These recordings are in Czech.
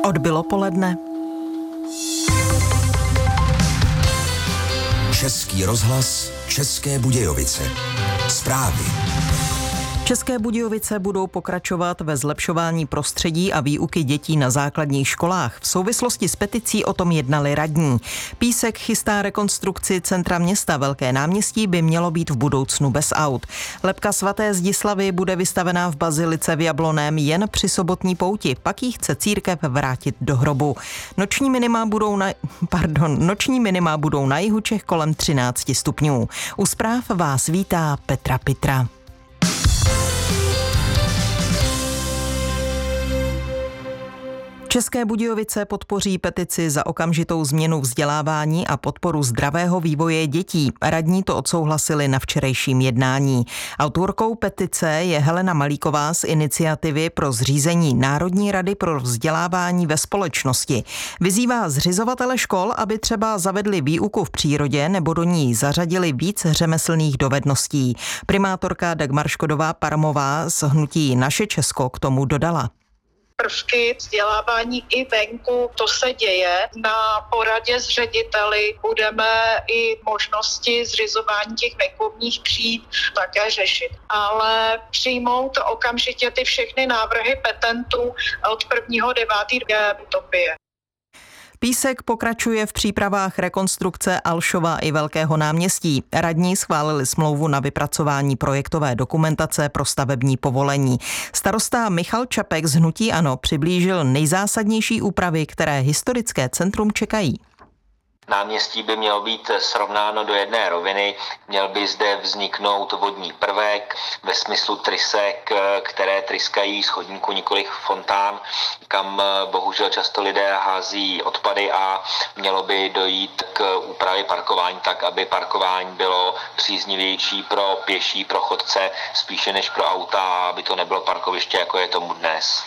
Odbylo poledne. Český rozhlas, České Budějovice. Zprávy. České Budějovice budou pokračovat ve zlepšování prostředí a výuky dětí na základních školách. V souvislosti s peticí o tom jednali radní. Písek chystá rekonstrukci centra města. Velké náměstí by mělo být v budoucnu bez aut. Lebka svaté Zdislavy bude vystavená v bazilice v Jablonném jen při sobotní pouti. Pak jí chce církev vrátit do hrobu. Noční minima budou na jihu Čech kolem 13 stupňů. U zpráv vás vítá Petra Pitra. České Budějovice podpoří petici za okamžitou změnu vzdělávání a podporu zdravého vývoje dětí. Radní to odsouhlasili na včerejším jednání. Autorkou petice je Helena Malíková z iniciativy pro zřízení Národní rady pro vzdělávání ve společnosti. Vyzývá zřizovatele škol, aby třeba zavedli výuku v přírodě nebo do ní zařadili víc řemeslných dovedností. Primátorka Dagmar Škodová-Parmová z hnutí Naše Česko k tomu dodala. Prvky vzdělávání i venku, to se děje. Na poradě s řediteli budeme i možnosti zřizování těch venkovních tříd také řešit. Ale přijmout okamžitě ty všechny návrhy petentů od 1.9. je utopie. Písek pokračuje v přípravách rekonstrukce Alšova i Velkého náměstí. Radní schválili smlouvu na vypracování projektové dokumentace pro stavební povolení. Starosta Michal Čapek z hnutí ANO přiblížil nejzásadnější úpravy, které historické centrum čekají. Náměstí by mělo být srovnáno do jedné roviny, měl by zde vzniknout vodní prvek ve smyslu trysek, které tryskají z chodníku, nikoliv fontán, kam bohužel často lidé hází odpady, a mělo by dojít k úpravě parkování tak, aby parkování bylo příznivější pro pěší, pro chodce, spíše než pro auta, aby to nebylo parkoviště, jako je tomu dnes.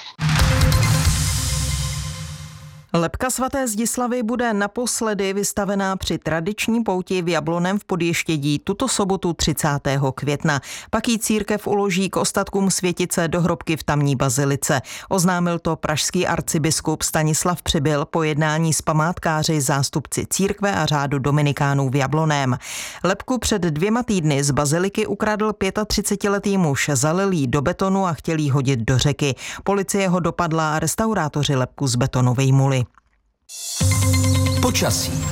Lebka svaté Zdislavy bude naposledy vystavená při tradiční pouti v Jablonném v Podještědí tuto sobotu 30. května. Pak jí církev uloží k ostatkům světice do hrobky v tamní bazilice. Oznámil to pražský arcibiskup Stanislav Přibyl po jednání s památkáři, zástupci církve a řádu dominikánů v Jablonném. Lebku před 2 týdny z baziliky ukradl 35letý muž, zalil jí do betonu a chtěl jí hodit do řeky. Policie ho dopadla a restaurátoři lebku z betonu vyjmuli. Počasí.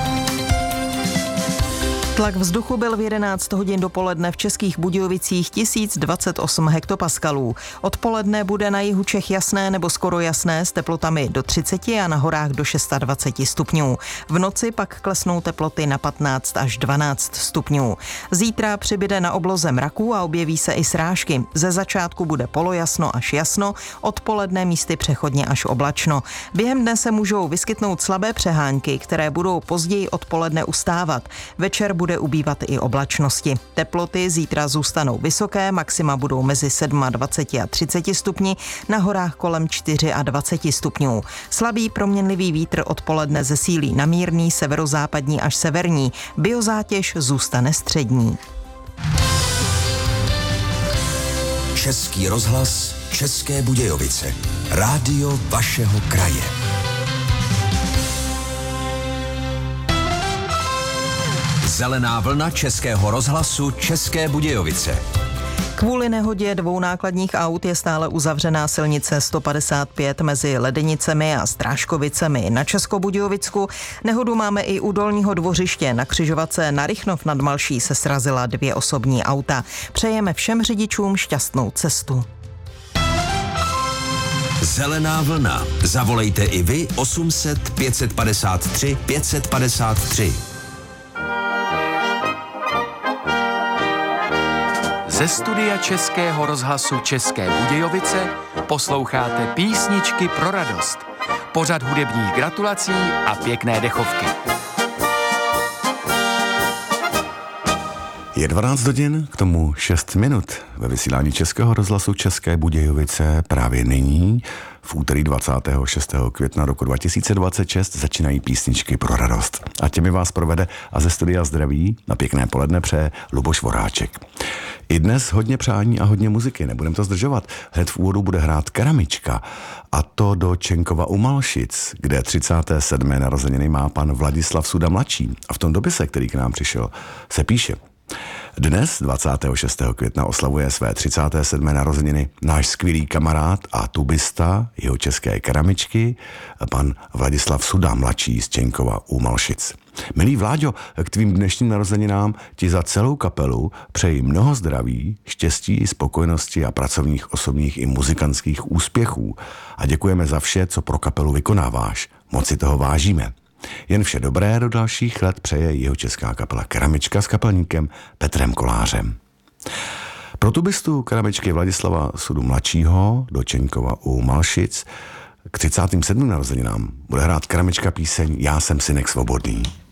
Tlak vzduchu byl v 11 hodin dopoledne v Českých Budějovicích 1028 hektopaskalů. Odpoledne bude na jihu Čech jasné nebo skoro jasné s teplotami do 30 a na horách do 26 stupňů. V noci pak klesnou teploty na 15 až 12 stupňů. Zítra přibyde na obloze mraků a objeví se i srážky. Ze začátku bude polojasno až jasno, odpoledne místy přechodně až oblačno. Během dne se můžou vyskytnout slabé přehánky, které budou později odpoledne ustávat. Večer bude ubývat i oblačnosti. Teploty zítra zůstanou vysoké, maxima budou mezi 27 a 30 stupni, na horách kolem 24 stupňů. Slabý proměnlivý vítr odpoledne zesílí na mírný severozápadní až severní. Biozátěž zůstane střední. Český rozhlas, České Budějovice. Rádio vašeho kraje. Zelená vlna Českého rozhlasu České Budějovice. Kvůli nehodě 2 nákladních aut je stále uzavřená silnice 155 mezi Ledenicemi a Strážkovicemi na Českobudějovicku. Nehodu máme i u Dolního Dvořiště. Na křižovatce na Rychnov nad Malší se srazila 2 osobní auta. Přejeme všem řidičům šťastnou cestu. Zelená vlna. Zavolejte i vy 800 553 553. Ze studia Českého rozhlasu České Budějovice posloucháte Písničky pro radost. Pořad hudebních gratulací a pěkné dechovky. Je 12 hodin, k tomu 6 minut ve vysílání Českého rozhlasu České Budějovice právě nyní. v úterý 26. května roku 2026 začínají písničky pro radost. A těmi vás provede a ze studia zdraví na pěkné poledne přeje Luboš Voráček. I dnes hodně přání a hodně muziky, nebudem to zdržovat. Hned v úvodu bude hrát Keramička, a to do Čenkova u Malšic, kde 37. narozeniny má pan Vladislav Suda mladší. A v tom dopise, který k nám přišel, se píše: Dnes, 26. května, oslavuje své 37. narozeniny náš skvělý kamarád a tubista jihočeské keramičky, pan Vladislav Suda mladší z Čenkova u Malšic. Milý Vláďo, k tvým dnešním narozeninám ti za celou kapelu přeji mnoho zdraví, štěstí, spokojenosti a pracovních, osobních i muzikantských úspěchů. A děkujeme za vše, co pro kapelu vykonáváš. Moc si toho vážíme. Jen vše dobré do dalších let přeje jihočeská kapela Keramička s kapelníkem Petrem Kolářem. Pro tubistu keramičky Vladislava Sudu mladšího do Čenkova u Malšic k 37. narozeninám bude hrát Keramička píseň Já jsem synek svobodný.